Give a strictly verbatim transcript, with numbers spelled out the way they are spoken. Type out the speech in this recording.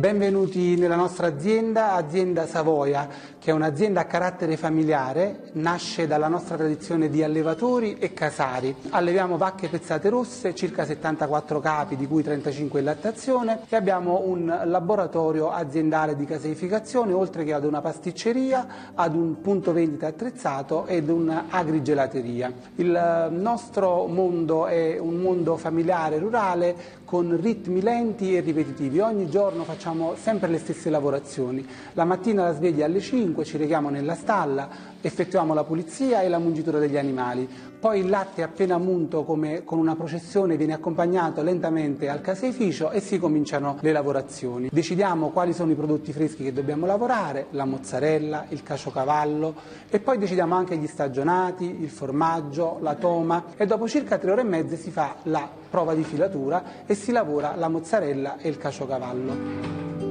Benvenuti nella nostra azienda, azienda Savoia, che è un'azienda a carattere familiare, nasce dalla nostra tradizione di allevatori e casari. Alleviamo vacche pezzate rosse, circa settantaquattro capi, di cui trentacinque in lattazione, e abbiamo un laboratorio aziendale di caseificazione, oltre che ad una pasticceria, ad un punto vendita attrezzato ed un'agrigelateria. Il nostro mondo è un mondo familiare rurale con ritmi lenti e ripetitivi. Ogni giorno facciamo sempre le stesse lavorazioni. La mattina la sveglia alle cinque, ci rechiamo nella stalla, effettuiamo la pulizia e la mungitura degli animali. Poi il latte appena munto, come con una processione, viene accompagnato lentamente al caseificio e si cominciano le lavorazioni. Decidiamo quali sono i prodotti freschi che dobbiamo lavorare, la mozzarella, il caciocavallo, e poi decidiamo anche gli stagionati, il formaggio, la toma, e dopo circa tre ore e mezze si fa la prova di filatura e si lavora la mozzarella e il caciocavallo.